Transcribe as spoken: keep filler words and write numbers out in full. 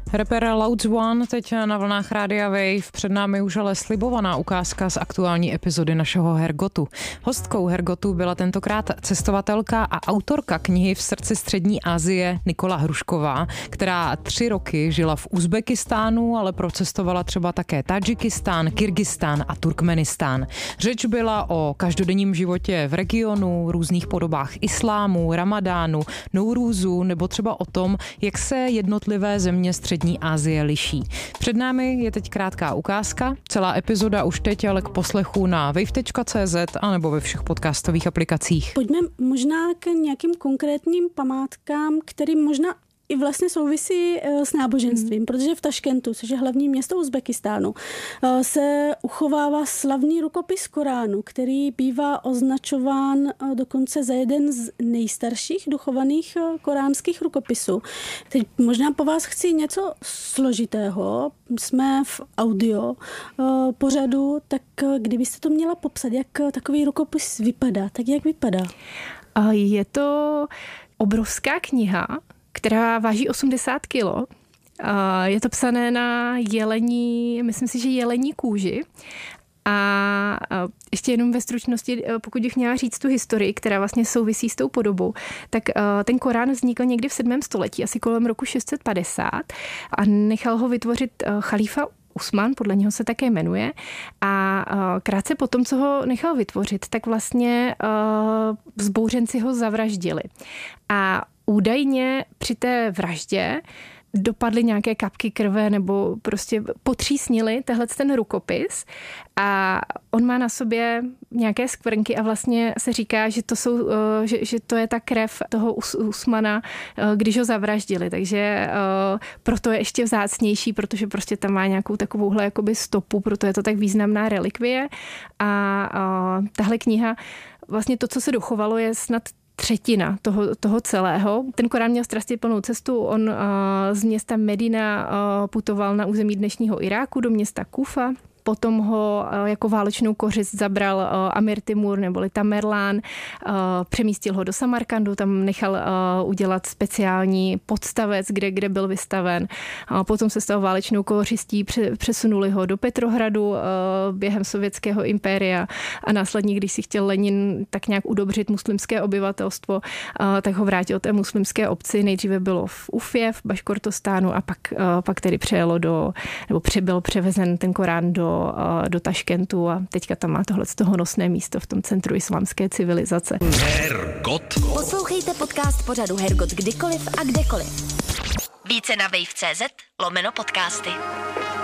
Rapper Loud One teď na vlnách Rádia Wave, před námi už ale slibovaná ukázka z aktuální epizody našeho Hergotu. Hostkou Hergotu byla tentokrát cestovatelka a autorka knihy V srdci střední Asie Nikola Hrušková, která tři roky žila v Uzbekistánu, ale procestovala třeba také Tadžikistán, Kyrgyzstán a Turkmenistán. Řeč byla o každodenním životě v regionu, různých podobách islámu, ramadánu, Nourúzu nebo třeba o tom, jak se jednotlivé země střední Asie liší. Před námi je teď krátká ukázka, celá epizoda už teď ale k poslechu na wave tečka cé zet anebo ve všech podcastových aplikacích. Pojďme možná k nějakým konkrétním památkám, kterým možná i vlastně souvisí s náboženstvím, hmm. protože v Taškentu, což je hlavní město Uzbekistánu, se uchovává slavný rukopis Koránu, který bývá označován dokonce za jeden z nejstarších dochovaných koránských rukopisů. Teď možná po vás chci něco složitého. Jsme v audio pořadu, tak kdybyste to měla popsat, jak takový rukopis vypadá, tak jak vypadá? Je to obrovská kniha, která váží osmdesát kilo. Je to psané na jelení, myslím si, že jelení kůži. A ještě jenom ve stručnosti, pokud bych měla říct tu historii, která vlastně souvisí s tou podobou, tak ten Korán vznikl někdy v sedmém století, asi kolem roku šest set padesát a nechal ho vytvořit chalífa Usman, podle něho se také jmenuje, a krátce po tom, co ho nechal vytvořit, tak vlastně vzbouřenci ho zavraždili. A údajně při té vraždě dopadly nějaké kapky krve nebo prostě potřísnili tehle ten rukopis a on má na sobě nějaké skvrnky a vlastně se říká, že to, jsou, že, že to je ta krev toho Usmana, když ho zavraždili, takže proto je ještě vzácnější, protože prostě tam má nějakou takovouhle jakoby stopu, proto je to tak významná relikvie a tahle kniha, vlastně to, co se dochovalo, je snad třetina toho, toho celého. Ten Korán měl strastiplnou cestu. On uh, z města Medina uh, putoval na území dnešního Iráku do města Kufa. Potom ho jako válečnou kořist zabral Amir Timur neboli Tamerlán, přemístil ho do Samarkandu, tam nechal udělat speciální podstavec, kde, kde byl vystaven. Potom se stal válečnou kořistí, přesunuli ho do Petrohradu během sovětského impéria a následně, když si chtěl Lenin tak nějak udobřit muslimské obyvatelstvo, tak ho vrátil té muslimské obci. Nejdříve bylo v Ufě, v Baškortostánu a pak, pak tedy přejelo do, nebo byl převezen ten Korán do do Taškentu a teďka tam má tohle z toho nosné místo v tom centru islámské civilizace. Hergot. Poslouchejte podcast pořadu Hergot kdykoliv a kdekoliv. Více na wave tečka cé zet lomeno podcasty.